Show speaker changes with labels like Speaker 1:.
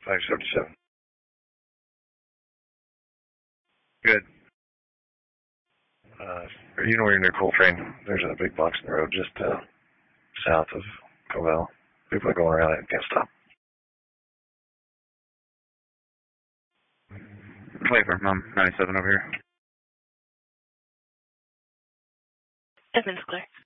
Speaker 1: 577. Good. You know where you're near Coltrane. There's a big box in the road just south of Covell. People are going around it and can't stop.
Speaker 2: Wait for him. 97 over here.
Speaker 3: Edmonds clear.